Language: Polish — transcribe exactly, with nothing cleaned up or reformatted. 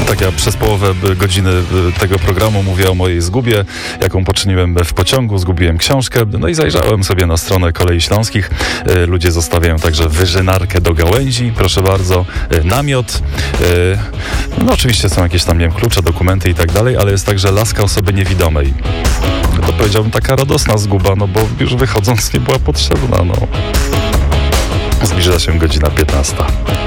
Tak, ja przez połowę godziny tego programu mówię o mojej zgubie, jaką poczyniłem w pociągu, zgubiłem książkę, no i zajrzałem sobie na stronę Kolei Śląskich. Ludzie zostawiają także wyżynarkę do gałęzi, proszę bardzo, namiot. No oczywiście są jakieś tam, nie wiem, klucze, dokumenty i tak dalej, ale jest także laska osoby niewidomej. To powiedziałbym taka radosna zguba, no bo już wychodząc nie była potrzebna, no. Zbliża się godzina piętnasta.